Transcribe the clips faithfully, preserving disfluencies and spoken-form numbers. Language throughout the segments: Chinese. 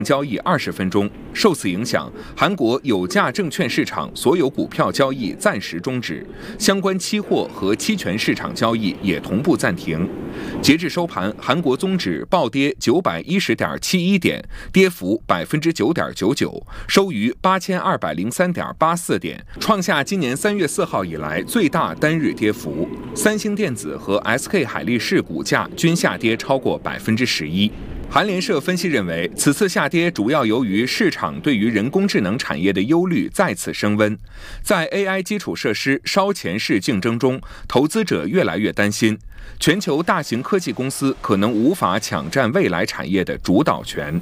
交易二十分钟。受此影响，韩国有价证券市场所有股票交易暂时终止，相关期货和期权市场交易也同步暂停。截至收盘，韩国综指暴跌九百一十点七一点，跌幅百分之九点九九，收于八千二百零三点八四点，创下今年三月四号以来最大单日跌幅。三星电子和 S K 海力士股价均下跌超过百分之十一。韩联社分析认为，此次下跌主要由于市场对于人工智能产业的忧虑再次升温。在 A I 基础设施烧钱式竞争中，投资者越来越担心，全球大型科技公司可能无法抢占未来产业的主导权。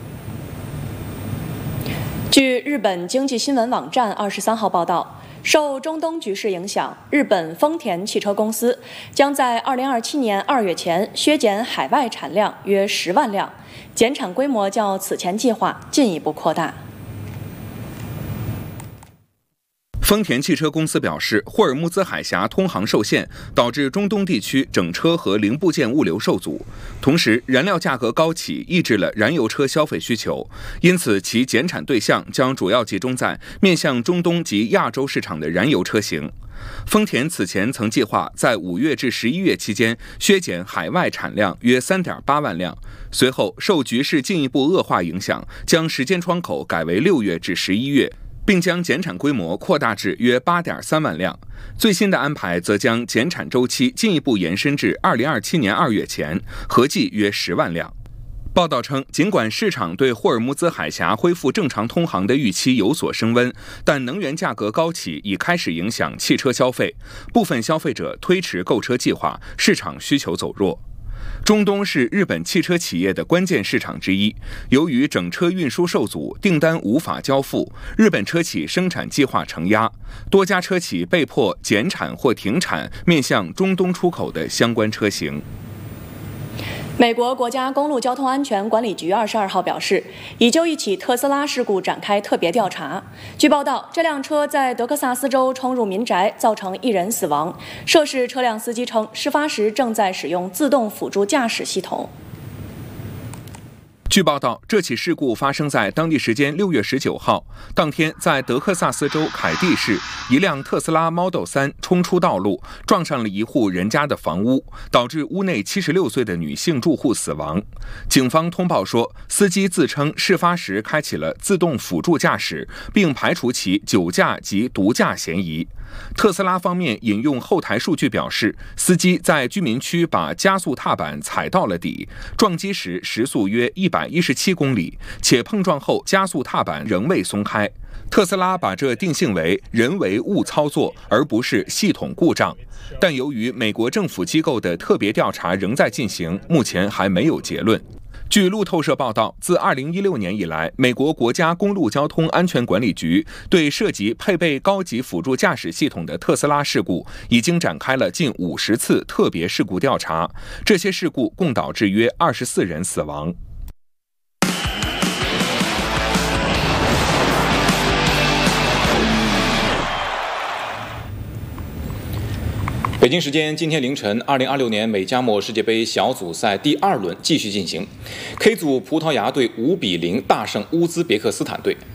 据日本经济新闻网站二十三号报道，受中东局势影响，日本丰田汽车公司将在二零二七年二月前削减海外产量约十万辆，减产规模较此前计划进一步扩大。 丰田汽车公司表示，霍尔木兹海峡通航受限，导致中东地区整车和零部件物流受阻。同时，燃料价格高企抑制了燃油车消费需求，因此其减产对象将主要集中在面向中东及亚洲市场的燃油车型。丰田此前曾计划在五月至十一月期间削减海外产量约 三点八万辆，随后受局势进一步恶化影响，将时间窗口改为六月至十一月。并将减产规模扩大至约 八点三万辆。最新的安排则将减产周期进一步延伸至二零二七年二月前，合计约十万辆。报道称，尽管市场对霍尔木兹海峡恢复正常通航的预期有所升温，但能源价格高企已开始影响汽车消费，部分消费者推迟购车计划，市场需求走弱。中东是日本汽车企业的关键市场之一，由于整车运输受阻，订单无法交付，日本车企生产计划承压，多家车企被迫减产或停产面向中东出口的相关车型。 美国国家公路交通安全管理局二十二号表示，已就一起特斯拉事故展开特别调查。据报道，这辆车在德克萨斯州冲入民宅，造成一人死亡。涉事车辆司机称，事发时正在使用自动辅助驾驶系统。 据报道，这起事故发生在当地时间六月十九号。当天，在德克萨斯州凯蒂市，一辆特斯拉 Model 三冲出道路，撞上了一户人家的房屋，导致屋内七十六岁的女性住户死亡。警方通报说，司机自称事发时开启了自动辅助驾驶，并排除其酒驾及毒驾嫌疑。特斯拉方面引用后台数据表示，司机在居民区把加速踏板踩到了底，撞击时时速约一百一十七公里，且碰撞后加速踏板仍未松开。特斯拉把这定性为人为误操作，而不是系统故障。但由于美国政府机构的特别调查仍在进行，目前还没有结论。据路透社报道，自二零一六年以来，美国国家公路交通安全管理局对涉及配备高级辅助驾驶系统的特斯拉事故已经展开了近五十次特别事故调查，这些事故共导致约二十四人死亡。 北京时间今天凌晨，二零二六年美加墨世界杯小组赛第二轮继续进行 ，K 组葡萄牙队五比零大胜乌兹别克斯坦队。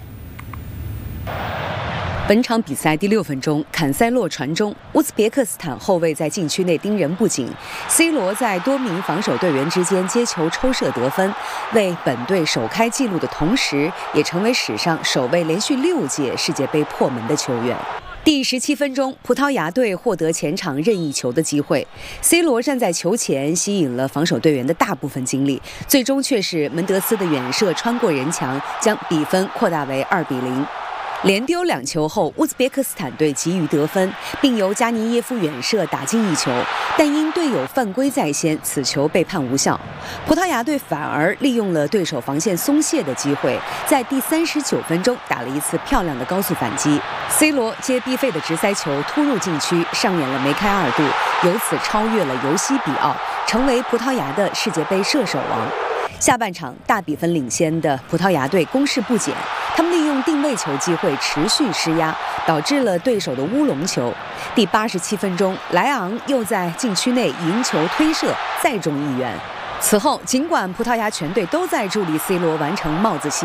本场比赛第六分钟，坎塞洛传中，乌兹别克斯坦后卫在禁区内盯人不紧 ，C 罗在多名防守队员之间接球抽射得分，为本队首开纪录的同时，也成为史上首位连续六届世界杯破门的球员。第十七分钟，葡萄牙队获得前场任意球的机会 ，C 罗站在球前，吸引了防守队员的大部分精力，最终却是门德斯的远射穿过人墙，将比分扩大为二比零。连丢两球后，乌兹别克斯坦队急于得分，并由加尼耶夫远射打进一球，但因队友犯规在先，此球被判无效。葡萄牙队反而利用了对手防线松懈的机会，在第三十九分钟打了一次漂亮的高速反击。C 罗接毕费的直塞球突入禁区，上演了梅开二度，由此超越了尤西比奥，成为葡萄牙的世界杯射手王。下半场大比分领先的葡萄牙队攻势不减，他们利用定位球机会持续施压，导致了对手的乌龙球。第八十七分钟，莱昂又在禁区内迎球推射，再中一元。此后，尽管葡萄牙全队都在助力 C 罗完成帽子戏